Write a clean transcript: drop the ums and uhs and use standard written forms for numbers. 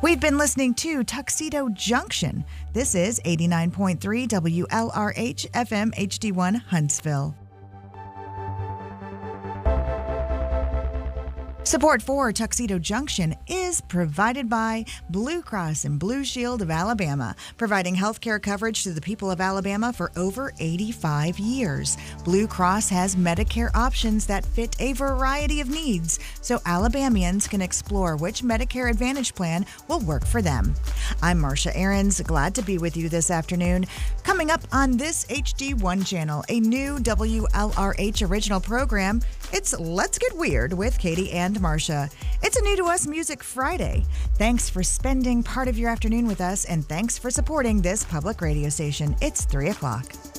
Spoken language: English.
We've been listening to Tuxedo Junction. This is 89.3 WLRH FM HD1 Huntsville. Support for Tuxedo Junction is provided by Blue Cross and Blue Shield of Alabama, providing health care coverage to the people of Alabama for over 85 years. Blue Cross has Medicare options that fit a variety of needs, so Alabamians can explore which Medicare Advantage plan will work for them. I'm Marcia Ahrens, glad to be with you this afternoon. Coming up on this HD1 channel, a new WLRH original program. It's Let's Get Weird with Katie and Marcia. It's a New to Us Music Friday. Thanks for spending part of your afternoon with us, and thanks for supporting this public radio station. It's 3 o'clock.